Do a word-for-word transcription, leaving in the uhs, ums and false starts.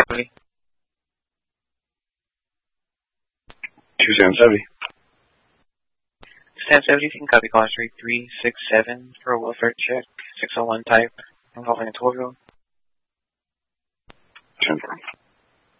properly. two seven seven. Stand seventy, you can copy call three three six seven for a welfare check, six oh one type, involving a total. ten four.